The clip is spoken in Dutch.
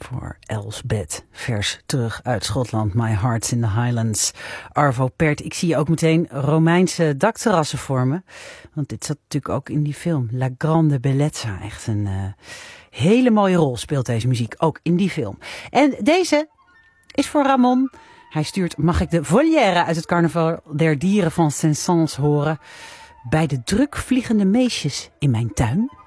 Voor Elsbeth, vers terug uit Schotland. My Heart's in the Highlands. Arvo Pärt, ik zie je ook meteen Romeinse dakterrassen voor me. Want dit zat natuurlijk ook in die film. La Grande Bellezza. Echt een hele mooie rol speelt deze muziek ook in die film. En deze is voor Ramon. Hij stuurt, mag ik de volière uit het Carnaval der Dieren van Saint-Saëns horen? Bij de druk vliegende meisjes in mijn tuin.